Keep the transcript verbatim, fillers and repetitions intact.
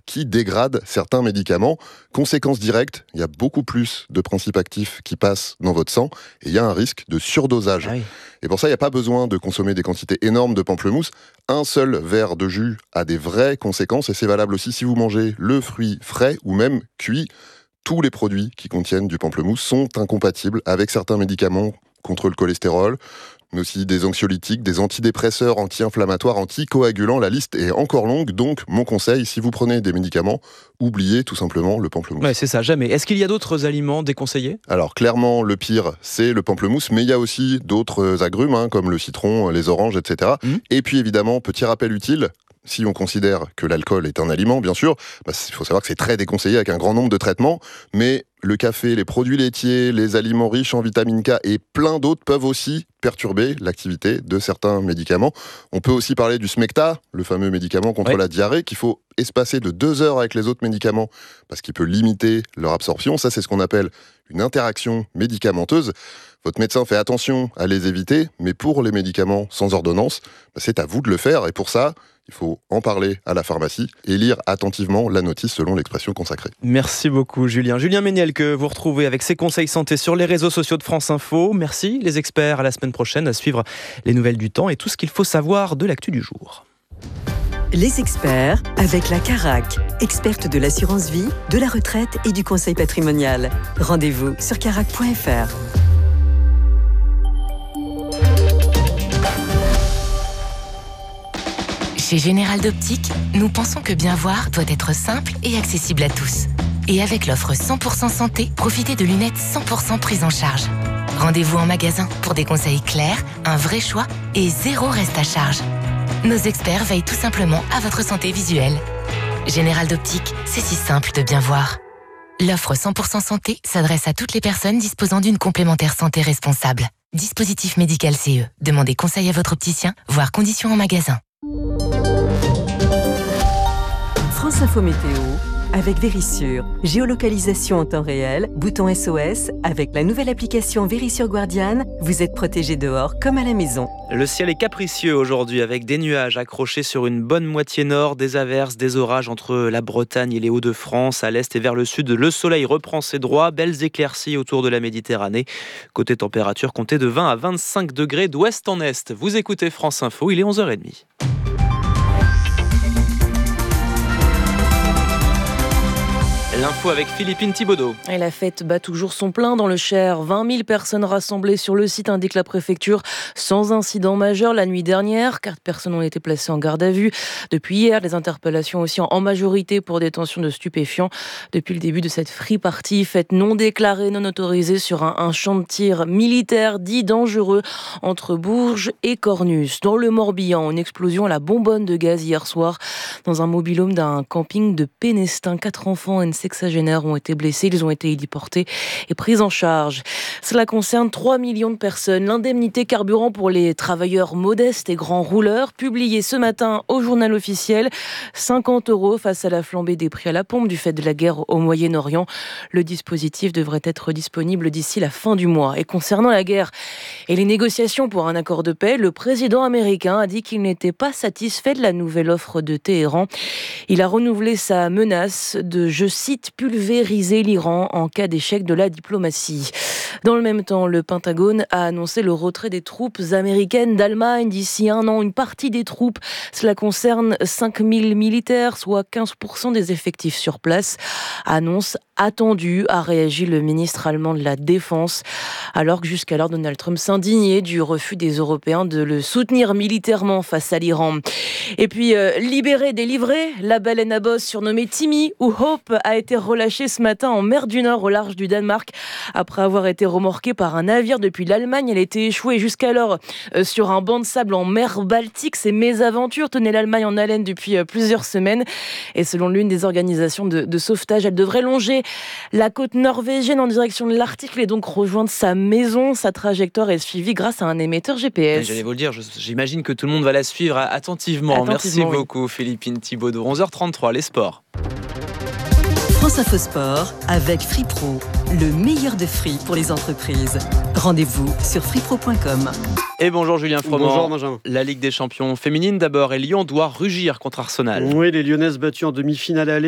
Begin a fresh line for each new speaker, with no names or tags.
qui dégrade certains médicaments. Conséquence directe, il y a beaucoup plus de principes actifs qui passent dans votre sang et il y a un risque de surdosage.
Ah oui.
Et pour ça, il n'y a pas besoin de consommer des quantités énormes de pamplemousse. Un seul verre de jus a des vraies conséquences et c'est valable aussi si vous mangez le fruit frais ou même cuit. Tous les produits qui contiennent du pamplemousse sont incompatibles avec certains médicaments contre le cholestérol, mais aussi des anxiolytiques, des antidépresseurs, anti-inflammatoires, anticoagulants. La liste est encore longue, donc mon conseil, si vous prenez des médicaments, oubliez tout simplement le pamplemousse.
Ouais, c'est ça, jamais. Est-ce qu'il y a d'autres aliments déconseillés ?
Alors clairement, le pire, c'est le pamplemousse, mais il y a aussi d'autres agrumes, hein, comme le citron, les oranges, et cetera. Mmh. Et puis évidemment, petit rappel utile, si on considère que l'alcool est un aliment, bien sûr, bah, il faut savoir que c'est très déconseillé avec un grand nombre de traitements, mais le café, les produits laitiers, les aliments riches en vitamine K et plein d'autres peuvent aussi perturber l'activité de certains médicaments. On peut aussi parler du Smecta, le fameux médicament contre ouais. la diarrhée, qu'il faut espacer de deux heures avec les autres médicaments parce qu'il peut limiter leur absorption. Ça, c'est ce qu'on appelle une interaction médicamenteuse. Votre médecin fait attention à les éviter, mais pour les médicaments sans ordonnance, bah, c'est à vous de le faire. Et pour ça, il faut en parler à la pharmacie et lire attentivement la notice selon l'expression consacrée.
Merci beaucoup Julien. Julien Méniel que vous retrouvez avec ses conseils santé sur les réseaux sociaux de France Info. Merci les experts, à la semaine prochaine à suivre les nouvelles du temps et tout ce qu'il faut savoir de l'actu du jour.
Les experts avec la Carac, experte de l'assurance vie, de la retraite et du conseil patrimonial. Rendez-vous sur carac point f r.
Chez Général d'Optique, nous pensons que bien voir doit être simple et accessible à tous. Et avec l'offre cent pour cent santé, profitez de lunettes cent pour cent prises en charge. Rendez-vous en magasin pour des conseils clairs, un vrai choix et zéro reste à charge. Nos experts veillent tout simplement à votre santé visuelle. Général d'Optique, c'est si simple de bien voir. L'offre cent pour cent santé s'adresse à toutes les personnes disposant d'une complémentaire santé responsable. Dispositif médical C E. Demandez conseil à votre opticien, voire conditions en magasin.
France Info Météo avec Vérissure. Géolocalisation en temps réel, bouton S O S. Avec la nouvelle application Vérissure Guardian, vous êtes protégé dehors comme à la maison.
Le ciel est capricieux aujourd'hui avec des nuages accrochés sur une bonne moitié nord, des averses, des orages entre la Bretagne et les Hauts-de-France. À l'est et vers le sud, le soleil reprend ses droits. Belles éclaircies autour de la Méditerranée. Côté température, comptez de vingt à vingt-cinq degrés d'ouest en est. Vous écoutez France Info, il est onze heures trente. L'info avec Philippine Thibaudot.
Et la fête bat toujours son plein dans le Cher. vingt mille personnes rassemblées sur le site, indique la préfecture, sans incident majeur la nuit dernière. Quatre personnes ont été placées en garde à vue. Depuis hier, des interpellations aussi en majorité pour détention de stupéfiants. Depuis le début de cette free party, fête non déclarée, non autorisée sur un, un champ de tir militaire dit dangereux entre Bourges et Cornus. Dans le Morbihan, une explosion à la bonbonne de gaz hier soir dans un mobil-home d'un camping de Pénestin. Quatre enfants et une sexagénaires ont été blessés, ils ont été héliportés et pris en charge. Cela concerne trois millions de personnes. L'indemnité carburant pour les travailleurs modestes et grands rouleurs, publiée ce matin au journal officiel, cinquante euros face à la flambée des prix à la pompe du fait de la guerre au Moyen-Orient. Le dispositif devrait être disponible d'ici la fin du mois. Et concernant la guerre et les négociations pour un accord de paix, le président américain a dit qu'il n'était pas satisfait de la nouvelle offre de Téhéran. Il a renouvelé sa menace de, je cite, pulvériser l'Iran en cas d'échec de la diplomatie. Dans le même temps, le Pentagone a annoncé le retrait des troupes américaines d'Allemagne d'ici un an. Une partie des troupes, cela concerne cinq mille militaires, soit quinze pour cent des effectifs sur place. Annonce attendue, a réagi le ministre allemand de la Défense, alors que jusqu'alors Donald Trump s'indignait du refus des Européens de le soutenir militairement face à l'Iran. Et puis, euh, libéré, délivré, la baleine à bosse surnommée Timmy ou Hope a été relâchée ce matin en mer du Nord au large du Danemark. Après avoir été remorquée par un navire depuis l'Allemagne, elle était échouée jusqu'alors euh, sur un banc de sable en mer Baltique. Ces mésaventures tenaient l'Allemagne en haleine depuis euh, plusieurs semaines. Et selon l'une des organisations de, de sauvetage, elle devrait longer la côte norvégienne en direction de l'Arctique et donc rejoindre sa maison. Sa trajectoire est suivie grâce à un émetteur G P S.
J'allais vous le dire, j'imagine que tout le monde va la suivre attentivement. attentivement Merci oui. beaucoup Philippine Thibaudot. onze heures trente-trois, les sports.
France Info Sport avec Free Pro, le meilleur de free pour les entreprises. Rendez-vous sur free pro point com.
Et bonjour Julien Froment.
Bonjour Benjamin.
La Ligue des champions féminine d'abord et Lyon doit rugir contre Arsenal.
Oui, les Lyonnaises battues en demi-finale aller.